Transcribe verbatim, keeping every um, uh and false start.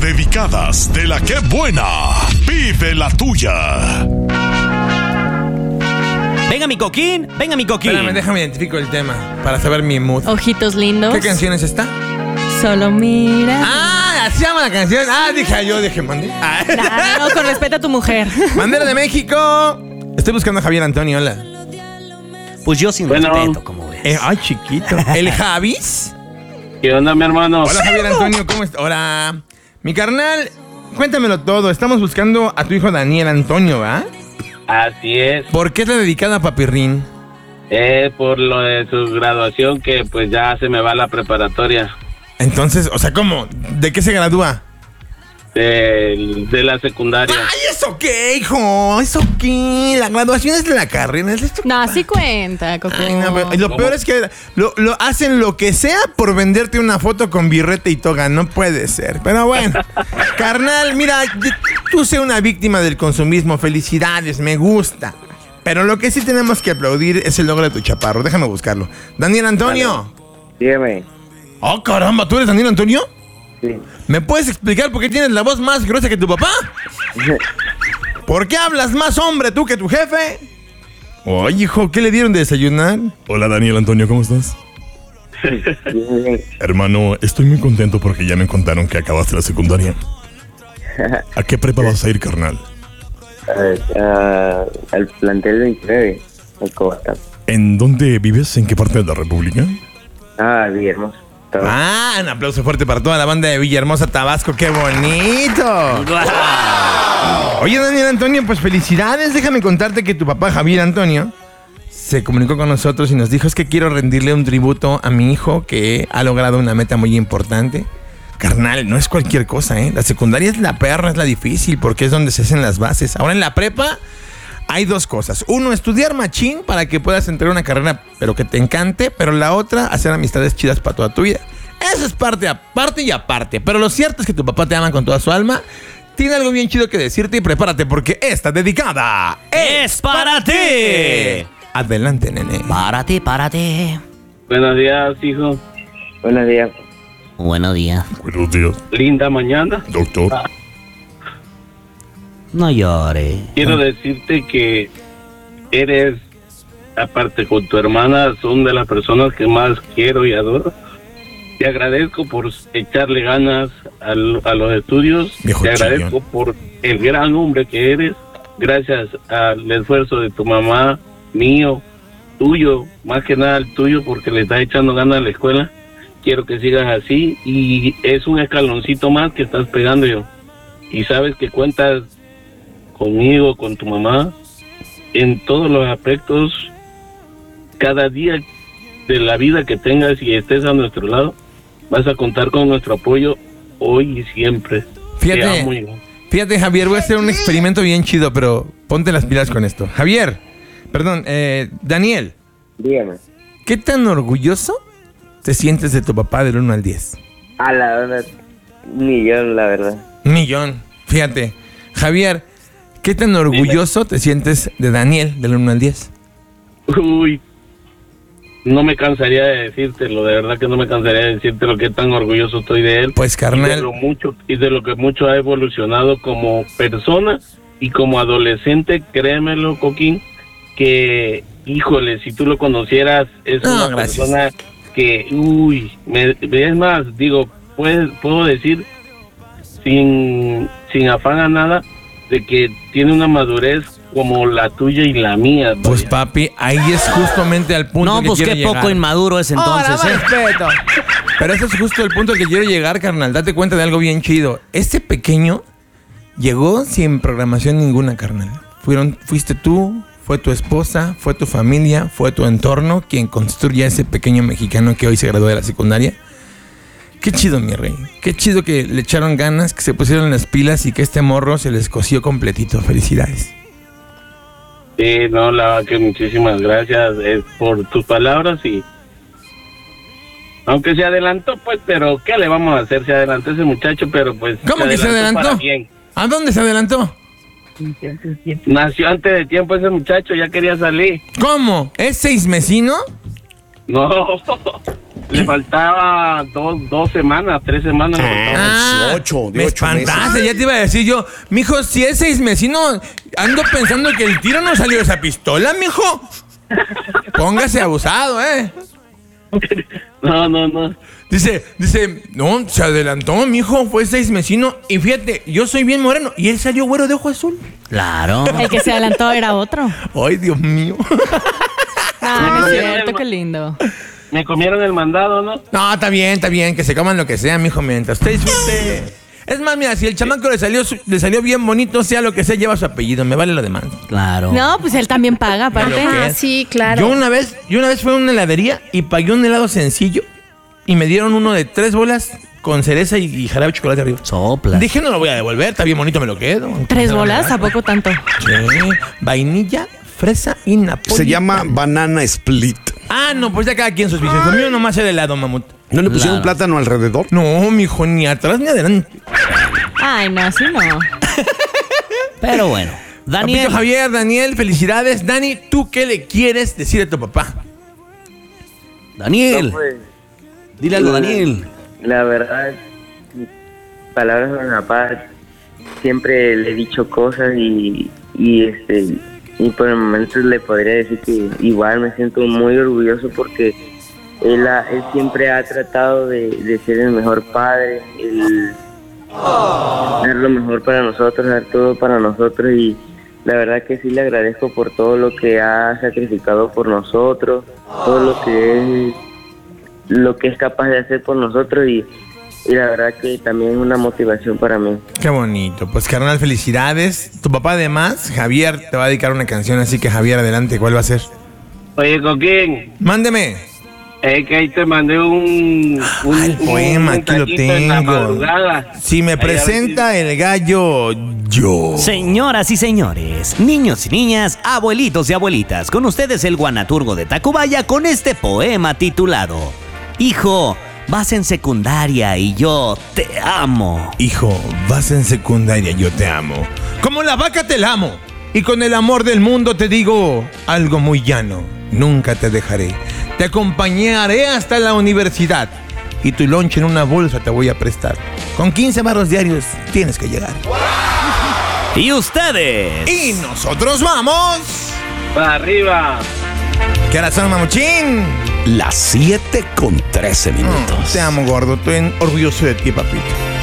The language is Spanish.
dedicadas de la que buena. Vive la tuya. Venga mi coquín, venga mi coquín. Espérame, déjame identifico el tema para saber mi mood. Ojitos lindos. ¿Qué canción es esta? Solo mira. Ah, así se llama la canción. Ah, dije yo, dije, mandé. Ah. No, no, con respeto a tu mujer. Bandera de México. Estoy buscando a Javier Antonio, hola. Pues yo sin Bueno. respeto, como ves. Eh, ay, chiquito. ¿El Javis? ¿Qué onda, mi hermano? Hola, Javier Antonio, ¿cómo estás? Hola. Mi carnal, cuéntamelo todo. Estamos buscando a tu hijo Daniel Antonio, ¿va? Así es. ¿Por qué es la dedicada a Papirrín? Eh, por lo de su graduación, que pues ya se me va la preparatoria. Entonces, o sea, ¿cómo? ¿De qué se gradúa? De, de la secundaria. ¡Ay, eso qué, hijo! ¿Eso qué? La graduación es de la carrera. ¿Es esto? No, sí cuenta, Coco. Ay, no, pero lo ¿Cómo? peor es que lo, lo hacen lo que sea por venderte una foto con birrete y toga. No puede ser. Pero bueno, carnal, mira, tú sé una víctima del consumismo. Felicidades, me gusta. Pero lo que sí tenemos que aplaudir es el logro de tu chaparro. Déjame buscarlo. Daniel Antonio. Dígame. Oh, caramba, ¿tú eres Daniel Antonio? Sí. ¿Me puedes explicar por qué tienes la voz más gruesa que tu papá? ¿Por qué hablas más hombre tú que tu jefe? Oye, hijo, ¿qué le dieron de desayunar? Hola, Daniel Antonio, ¿cómo estás? Bien, bien. Hermano, estoy muy contento porque ya me contaron que acabaste la secundaria. ¿A qué prepa vas a ir, carnal? A ver, ah, al plantel veintinueve, en Cobata. ¿En dónde vives? ¿En qué parte de la República? Ah, Villahermosa. Ah, un aplauso fuerte para toda la banda de Villahermosa, Tabasco. ¡Qué bonito! Oye, Daniel Antonio, pues felicidades. Déjame contarte que tu papá, Javier Antonio, se comunicó con nosotros y nos dijo: es que quiero rendirle un tributo a mi hijo que ha logrado una meta muy importante. Carnal, no es cualquier cosa, ¿eh? La secundaria es la perra, es la difícil, porque es donde se hacen las bases. Ahora en la prepa hay dos cosas. Uno, estudiar machín para que puedas entrar a una carrera, pero que te encante. Pero la otra, hacer amistades chidas para toda tu vida. Eso es parte aparte y aparte. Pero lo cierto es que tu papá te ama con toda su alma. Tiene algo bien chido que decirte y prepárate porque esta dedicada ¡Es para ti! Adelante, nene. Párate, párate. Buenos días, hijo. Buenos días. Buenos días. Buenos días, Linda mañana. doctor. No llores. Quiero decirte que eres, aparte con tu hermana, son de las personas que más quiero y adoro. Te agradezco por echarle ganas al- a los estudios. Viejo Te agradezco chillón. por el gran hombre que eres. Gracias al esfuerzo de tu mamá, mío, tuyo, más que nada el tuyo, porque le estás echando ganas a la escuela. Quiero que sigas así y es un escaloncito más que estás pegando yo. Y sabes que cuentas conmigo, con tu mamá, en todos los aspectos. Cada día de la vida que tengas y estés a nuestro lado, vas a contar con nuestro apoyo hoy y siempre. Te Fíjate, amo, hijo. fíjate, Javier, voy a hacer un experimento bien chido, pero ponte las pilas con esto. Javier, perdón, eh, Daniel, Dígame. ¿qué tan orgulloso te sientes de tu papá del uno al diez? A la verdad, ni yo, la verdad. Un millón. Fíjate. Javier, ¿qué tan orgulloso te sientes de Daniel del uno al diez? Uy, no me cansaría de decírtelo, de verdad que no me cansaría de decirte lo que tan orgulloso estoy de él. Pues, Y de carnal, lo mucho y de lo que mucho ha evolucionado como persona y como adolescente, créemelo, Coquín, que híjole, si tú lo conocieras, es No, una gracias. persona que, uy, me, es más, digo, pues, puedo decir sin, sin afán a nada de que tiene una madurez como la tuya y la mía. pues vaya. papi, ahí es justamente al punto No, que pues quiero qué llegar. poco inmaduro es entonces, Ahora, ¿eh? más respeto. Pero ese es justo el punto al que quiero llegar, carnal. Date cuenta de algo bien chido. Este pequeño llegó sin programación ninguna, carnal. Fueron, fuiste tú, fue tu esposa, fue tu familia, fue tu entorno quien construye a ese pequeño mexicano que hoy se graduó de la secundaria. Qué chido, mi rey. Qué chido que le echaron ganas, que se pusieron las pilas y que este morro se les cosió completito. Felicidades. Sí, no, la verdad que muchísimas gracias eh, por tus palabras y aunque se adelantó, pues, pero ¿qué le vamos a hacer? Se adelantó ese muchacho, pero pues... ¿Cómo que se adelantó? para bien. ¿A dónde se adelantó? Nació antes de tiempo ese muchacho, ya quería salir. ¿Cómo? ¿Es seis mesino? No, le faltaba dos, dos semanas, tres semanas. le faltaba. Ah, ocho, de me ocho meses. espantaste, ya te iba a decir yo, mijo, si es seis meses, no, ando pensando que el tiro no salió de esa pistola, mijo. Póngase abusado, eh. No, no, no. Dice, dice, no, se adelantó, mijo, fue seis mesino. Y fíjate, yo soy bien moreno y él salió güero de ojo azul. Claro. El que se adelantó era otro. Ay, Dios mío. Ah, no es cierto, qué lindo. Me comieron el mandado, ¿no? No, está bien, está bien, que se coman lo que sea, mijo, mientras usted disfrute. Es más, mira, si el chamaco le salió, su- le salió bien bonito, sea lo que sea, lleva su apellido, me vale lo demás. Claro. No, pues él también paga, aparte. Pero ¿qué? Ah, sí, claro. Yo una vez, yo una vez fui a una heladería y pagué un helado sencillo y me dieron uno de tres bolas con cereza y, y jarabe de chocolate arriba. Sopla. Dije, no lo voy a devolver, está bien bonito, me lo quedo. ¿Tres bolas? ¿A poco tanto? Sí, vainilla, fresa y napolitano. Se llama banana split. Ah, no, pues ya cada quien sus vicios. Lo mío nomás era helado, mamut. ¿No le pusieron Claro. plátano alrededor? No, mijo, ni atrás ni adelante. Ay, no, sí no. Pero bueno. Daniel. Papito Javier, Daniel, felicidades. Dani, ¿tú qué le quieres decir a tu papá? Daniel. No, pues, Dile algo, Daniel. la verdad, palabras de mi papá, siempre le he dicho cosas y, y este y por el momento le podría decir que igual me siento muy orgulloso porque él, ha- él siempre ha tratado de, de ser el mejor padre, el dar lo mejor para nosotros, dar todo para nosotros y la verdad que sí le agradezco por todo lo que ha sacrificado por nosotros, todo lo que es lo que es capaz de hacer por nosotros y, y la verdad que también es una motivación para mí. Qué bonito. Pues, carnal, felicidades. Tu papá, además, Javier, te va a dedicar una canción, así que, Javier, adelante. ¿Cuál va a ser? Oye, Coquín, Mándeme. es que ahí te mandé un, un, Ah, el un poema, aquí lo mensajito en la tengo. madrugada. Si me Ahí a ver presenta el gallo, yo. Señoras y señores, niños y niñas, abuelitos y abuelitas, con ustedes el guanaturgo de Tacubaya con este poema titulado Hijo, vas en secundaria y yo te amo. Hijo, vas en secundaria, yo te amo. Como la vaca te la amo. Y con el amor del mundo te digo algo muy llano. Nunca te dejaré. Te acompañaré hasta la universidad. Y tu lonche en una bolsa te voy a prestar. Con quince barros diarios tienes que llegar. ¿Y ustedes? Y nosotros vamos. Para arriba. ¿Qué hora son, mamuchín? Las siete con trece minutos. Te amo, gordo. Estoy orgulloso de ti, papito.